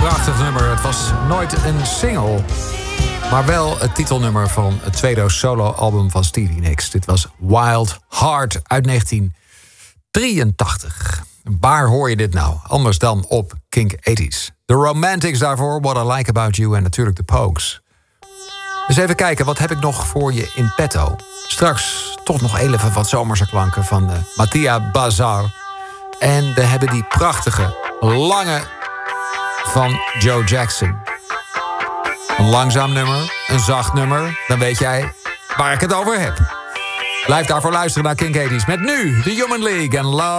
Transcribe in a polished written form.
prachtig nummer. Het was nooit een single, maar wel het titelnummer van het tweede soloalbum van Stevie Nicks. Dit was Wild Heart uit 1983. Waar hoor je dit nou? Anders dan op Kink 80s. The Romantics daarvoor, What I Like About You en natuurlijk de Pogues. Dus even kijken, wat heb ik nog voor je in petto? Straks toch nog even wat zomerse klanken van Mattia Bazar. En we hebben die prachtige, lange van Joe Jackson. Een langzaam nummer, een zacht nummer. Dan weet jij waar ik het over heb. Blijf daarvoor luisteren naar Kink 80s met nu The Human League en Love.